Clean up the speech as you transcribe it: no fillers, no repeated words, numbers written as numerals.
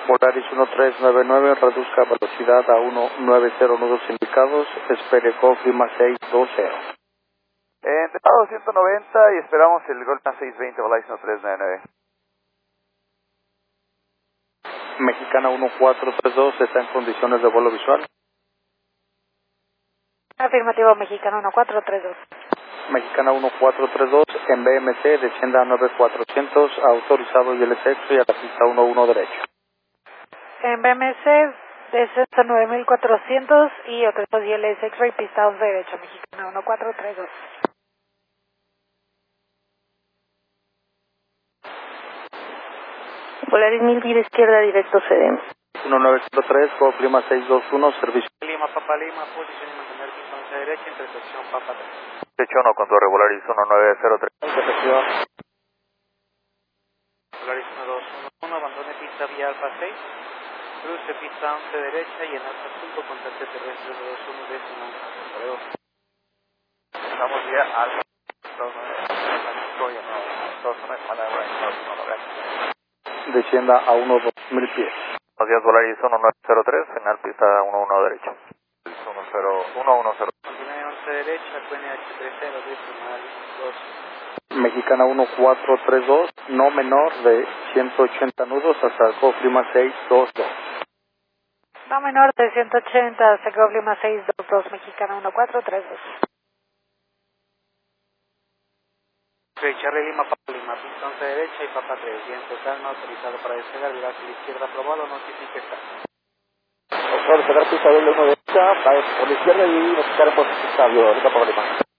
Volaris 1399, reduzca velocidad a 190 nudos indicados, espere Golf Lima 620. Entrenado 190 y esperamos el Golf 620, Volaris 1399. Mexicana 1432, está en condiciones de vuelo visual. Afirmativo, Mexicana 1432. Mexicana 1432, en BMC, descienda a 9400, autorizado y el sexo y a la pista 11 derecho. En BMC, descenso 9400 y autorizado y el X-Ray, pista 11 derecho, Mexicana 1432. Volaris 1000 izquierda, directo CDM. 1903, Golf Lima 621, servicio. Lima, Papa Lima, posición y mantener pista 11 derecha, intersección Papa 3. Derecho 1 con torre, Volaris 1903. Recepción. Volaris 1211, abandone pista vía Alfa 6, cruce pista 11 derecha y en Alfa 5, contacte terrestre 221 décima. Estamos vía Alfa 219. Descienda a 2000 pies. Buenos días, Volaris 1903, final pista 11 derecho. 110. Continúe 11 derecha, QNH30, decimal 2. Mexicana 1432, no menor de 180 nudos hasta el Golf Lima 622. No menor de 180 hasta Golf Lima 622, Mexicana 1432. Charlie Lima, Papa Lima, pista 11 derecha y Papa 3, bien total, no autorizado para despegar, viraje a la izquierda aprobado, notifique está. Doctor, cerrar pista doble 1 derecha, va por la izquierda y nos quedaremos en pista, Papa Lima.